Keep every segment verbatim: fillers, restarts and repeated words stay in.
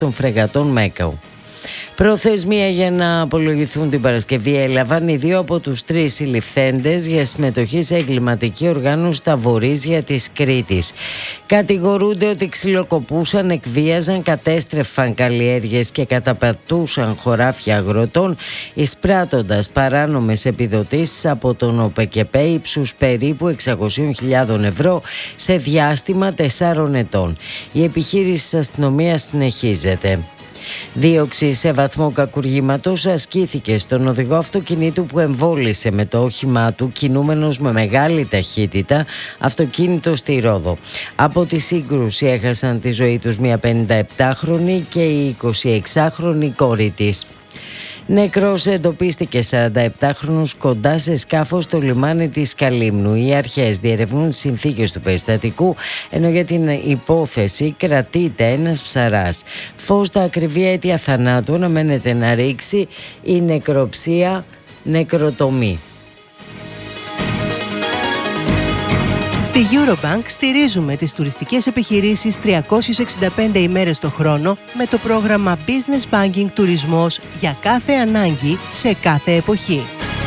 των φρεγατών Μέκαου. Προθεσμία για να απολογηθούν την Παρασκευή έλαβαν οι δύο από τους τρεις συλληφθέντες για συμμετοχή σε εγκληματική οργάνωση στα βορίζια της Κρήτης. Κατηγορούνται ότι ξυλοκοπούσαν, εκβίαζαν, κατέστρεφαν καλλιέργειες και καταπατούσαν χωράφια αγροτών, εισπράττοντας παράνομες επιδοτήσεις από τον ΟΠΕΚΕΠΕ ύψους περίπου εξακόσιες χιλιάδες ευρώ σε διάστημα τεσσάρων ετών. Η επιχείρηση της αστυνομίας συνεχίζεται. Δίωξη σε βαθμό κακουργήματος ασκήθηκε στον οδηγό αυτοκινήτου που εμβόλησε με το όχημά του, κινούμενος με μεγάλη ταχύτητα, αυτοκίνητο στη Ρόδο. Από τη σύγκρουση έχασαν τη ζωή τους μια πενηνταεπτάχρονη και η εικοσιεξάχρονη κόρη της. Νεκρός εντοπίστηκε σαρανταεπτάχρονος κοντά σε σκάφος στο λιμάνι της Καλύμνου. Οι αρχές διερευνούν τις συνθήκες του περιστατικού, ενώ για την υπόθεση κρατείται ένας ψαράς. Φως στα ακριβή αίτια θανάτου αναμένεται να ρίξει η νεκροψία νεκροτομή. Στη Eurobank στηρίζουμε τις τουριστικές επιχειρήσεις τριακόσιες εξήντα πέντε ημέρες το χρόνο με το πρόγραμμα Business Banking Τουρισμός για κάθε ανάγκη σε κάθε εποχή.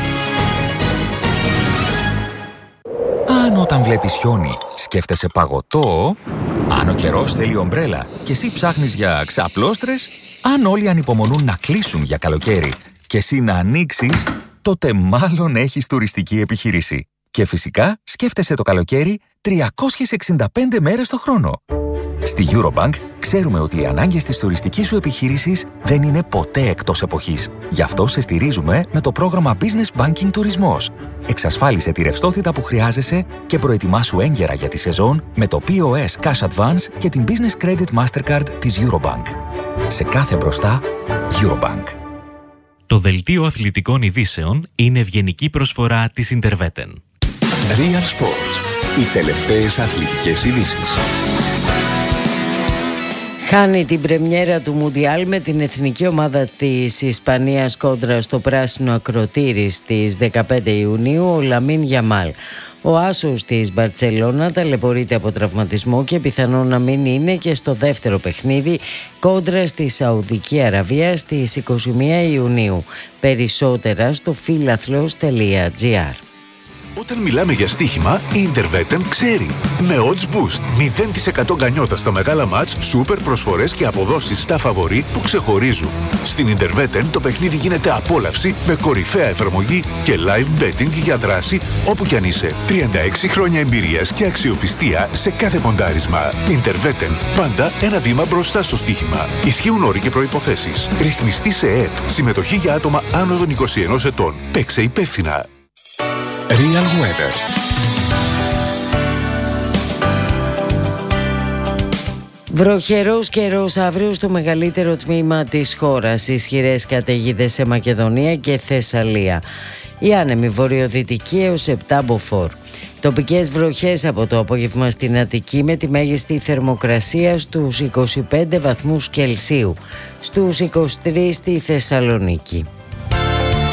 Αν όταν βλέπεις χιόνι σκέφτεσαι παγωτό, αν ο καιρός θέλει ομπρέλα και εσύ ψάχνεις για ξαπλώστρες, αν όλοι ανυπομονούν να κλείσουν για καλοκαίρι και εσύ να ανοίξεις, τότε μάλλον έχεις τουριστική επιχείρηση. Και φυσικά σκέφτεσαι το καλοκαίρι τριακόσιες εξήντα πέντε μέρες το χρόνο. Στη Eurobank ξέρουμε ότι οι ανάγκες της τουριστικής σου επιχείρησης δεν είναι ποτέ εκτός εποχής. Γι' αυτό σε στηρίζουμε με το πρόγραμμα Business Banking Τουρισμός. Εξασφάλισε τη ρευστότητα που χρειάζεσαι και προετοιμάσου έγκαιρα για τη σεζόν με το πι ο ες Cash Advance και την Business Credit Mastercard της Eurobank. Σε κάθε μπροστά, Eurobank. Το δελτίο αθλητικών ειδήσεων είναι ευγενική προσφορά της Interveten. Real Sports. Οι τελευταίες αθλητικές ειδήσεις. Χάνει την πρεμιέρα του Μουντιάλ με την εθνική ομάδα της Ισπανίας κόντρα στο πράσινο ακροτήρι στις δεκαπέντε Ιουνίου ο Λαμίν Γιαμάλ. Ο άσος της Μπαρτσελώνα ταλαιπωρείται από τραυματισμό και πιθανόν να μην είναι και στο δεύτερο παιχνίδι κόντρα στη Σαουδική Αραβία στις είκοσι μία Ιουνίου. Περισσότερα στο φίλαθλος τελεία τζι άρ. Όταν μιλάμε για στοίχημα, η Interveten ξέρει. Με Odds Boost, μηδέν τοις εκατό γκανιότα στα μεγάλα μάτς, σούπερ προσφορές και αποδόσεις στα φαβορί που ξεχωρίζουν. Στην Interveten το παιχνίδι γίνεται απόλαυση με κορυφαία εφαρμογή και live betting για δράση όπου κι αν είσαι. τριάντα έξι χρόνια εμπειρίας και αξιοπιστία σε κάθε ποντάρισμα. Interveten, πάντα ένα βήμα μπροστά στο στοίχημα. Ισχύουν όροι και προϋποθέσεις. Ρυθμιστή σε ΕΕΠ. Συμμετοχή για άτομα άνω των είκοσι ενός ετών. Παίξε υπεύθυνα. Real Weather. Βροχερός καιρός αύριο στο μεγαλύτερο τμήμα της χώρας. Ισχυρές καταιγίδες σε Μακεδονία και Θεσσαλία. Η άνεμη βορειοδυτική έως επτά μποφόρ. Τοπικές βροχές από το απόγευμα στην Αττική με τη μέγιστη θερμοκρασία στους είκοσι πέντε βαθμούς Κελσίου. Στους είκοσι τρεις στη Θεσσαλονίκη.